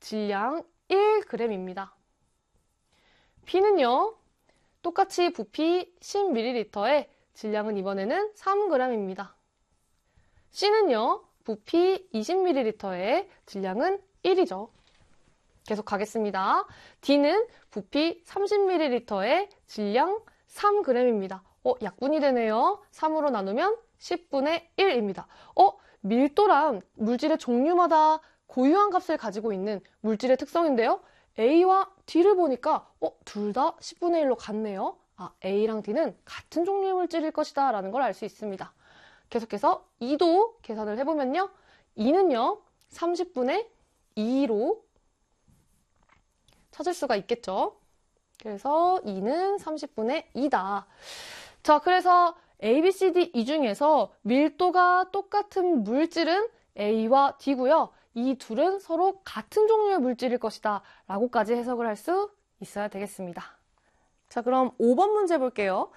질량 1g입니다. B는요, 똑같이 부피 10ml에 질량은 이번에는 3g입니다. C는요, 부피 20ml에 질량은 1이죠. 계속 가겠습니다. D는 부피 30ml에 질량 3g입니다. 약분이 되네요. 3으로 나누면 10분의 1입니다. 밀도란 물질의 종류마다 고유한 값을 가지고 있는 물질의 특성인데요. A와 D를 보니까 둘 다 10분의 1로 같네요. A랑 D는 같은 종류의 물질일 것이다 라는 걸 알 수 있습니다. 계속해서 2도 계산을 해보면요. 2는요, 30분의 2로 찾을 수가 있겠죠. 그래서 2는 30분의 2다. 자, 그래서 A, B, C, D 이 중에서 밀도가 똑같은 물질은 A와 D고요. 이 둘은 서로 같은 종류의 물질일 것이다 라고까지 해석을 할 수 있어야 되겠습니다. 자, 그럼 5번 문제 볼게요.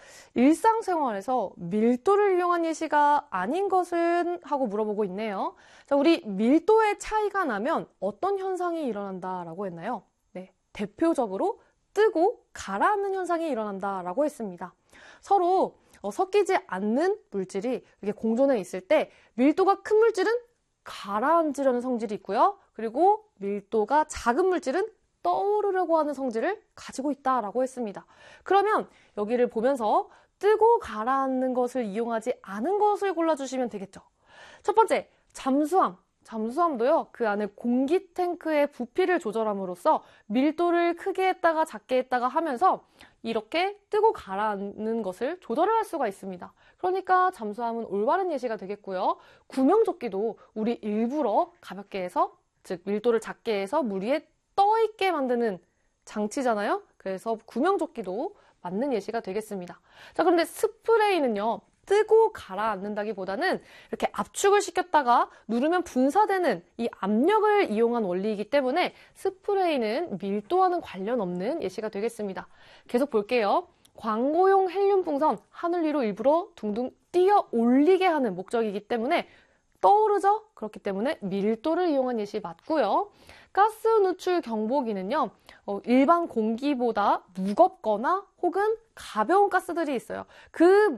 일상생활에서 밀도를 이용한 예시가 아닌 것은? 하고 물어보고 있네요. 자, 우리 밀도의 차이가 나면 어떤 현상이 일어난다 라고 했나요? 네, 대표적으로 뜨고 가라앉는 현상이 일어난다 라고 했습니다. 서로 섞이지 않는 물질이 이렇게 공존해 있을 때 밀도가 큰 물질은 가라앉으려는 성질이 있고요. 그리고 밀도가 작은 물질은 떠오르려고 하는 성질을 가지고 있다라고 했습니다. 그러면 여기를 보면서 뜨고 가라앉는 것을 이용하지 않은 것을 골라주시면 되겠죠. 첫 번째, 잠수함. 잠수함도요, 그 안에 공기 탱크의 부피를 조절함으로써 밀도를 크게 했다가 작게 했다가 하면서 이렇게 뜨고 가라앉는 것을 조절을 할 수가 있습니다. 그러니까 잠수함은 올바른 예시가 되겠고요. 구명조끼도 우리 일부러 가볍게 해서, 즉 밀도를 작게 해서 물 위에 떠있게 만드는 장치잖아요. 그래서 구명조끼도 맞는 예시가 되겠습니다. 자, 그런데 스프레이는요, 뜨고 가라앉는다기보다는 이렇게 압축을 시켰다가 누르면 분사되는 이 압력을 이용한 원리이기 때문에 스프레이는 밀도와는 관련 없는 예시가 되겠습니다. 계속 볼게요. 광고용 헬륨 풍선 하늘 위로 일부러 둥둥 뛰어 올리게 하는 목적이기 때문에 떠오르죠? 그렇기 때문에 밀도를 이용한 예시 맞고요. 가스 누출 경보기는요, 일반 공기보다 무겁거나 혹은 가벼운 가스들이 있어요. 그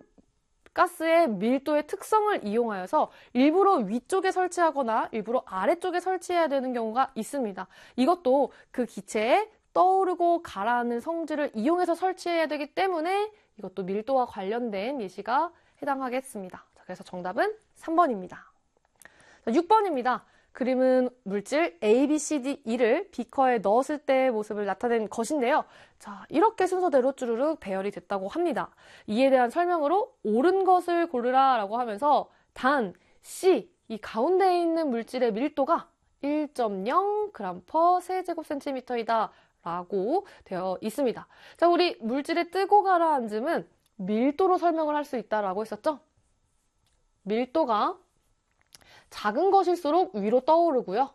가스의 밀도의 특성을 이용하여서 일부러 위쪽에 설치하거나 일부러 아래쪽에 설치해야 되는 경우가 있습니다. 이것도 그 기체에 떠오르고 가라앉는 성질을 이용해서 설치해야 되기 때문에 이것도 밀도와 관련된 예시가 해당하겠습니다. 자, 그래서 정답은 3번입니다. 자, 6번입니다. 그림은 물질 A, B, C, D, E를 비커에 넣었을 때의 모습을 나타낸 것인데요. 자, 이렇게 순서대로 쭈르륵 배열이 됐다고 합니다. 이에 대한 설명으로 옳은 것을 고르라 라고 하면서 단 C, 이 가운데에 있는 물질의 밀도가 1.0g/. 세제곱센티미터이다 라고 되어 있습니다. 자, 우리 물질의 뜨고 가라앉음은 밀도로 설명을 할 수 있다라고 했었죠? 밀도가 작은 것일수록 위로 떠오르고요.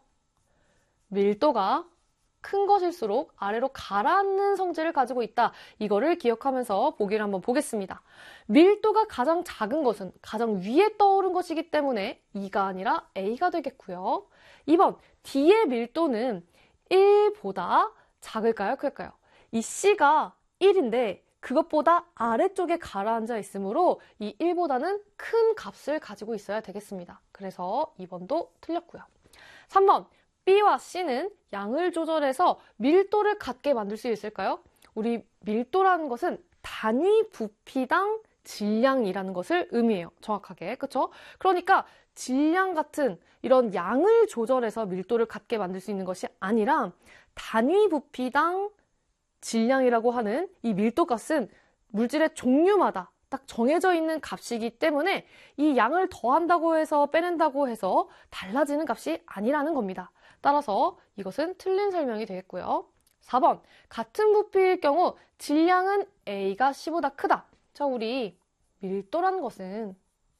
밀도가 큰 것일수록 아래로 가라앉는 성질을 가지고 있다. 이거를 기억하면서 보기를 한번 보겠습니다. 밀도가 가장 작은 것은 가장 위에 떠오른 것이기 때문에 2가 아니라 A가 되겠고요. 2번, D의 밀도는 1보다 작을까요? 클까요? 이 C가 1인데 그것보다 아래쪽에 가라앉아 있으므로 이 1보다는 큰 값을 가지고 있어야 되겠습니다. 그래서 2번도 틀렸고요. 3번, B와 C는 양을 조절해서 밀도를 같게 만들 수 있을까요? 우리 밀도라는 것은 단위 부피당 질량이라는 것을 의미해요. 정확하게. 그렇죠? 그러니까 질량 같은 이런 양을 조절해서 밀도를 같게 만들 수 있는 것이 아니라 단위 부피당 질량이라고 하는 이 밀도값은 물질의 종류마다 딱 정해져 있는 값이기 때문에 이 양을 더한다고 해서 빼낸다고 해서 달라지는 값이 아니라는 겁니다. 따라서 이것은 틀린 설명이 되겠고요. 4번, 같은 부피일 경우 질량은 A가 C보다 크다. 자, 우리 밀도라는 것은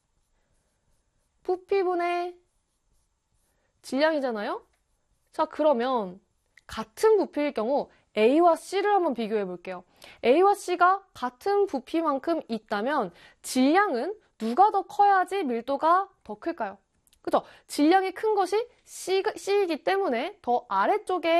부피분의 질량이잖아요? 자, 그러면 같은 부피일 경우 A와 C를 한번 비교해 볼게요. A와 C가 같은 부피만큼 있다면 질량은 누가 더 커야지 밀도가 더 클까요? 그죠? 질량이 큰 것이 C이기 때문에 더 아래쪽에